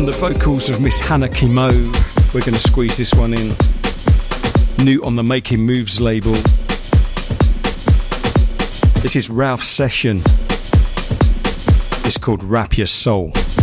the vocals of Miss Hannah Kimo. We're going to squeeze this one in. New on the Making Moves label. This is Ralph's session. It's called Rap Your Soul.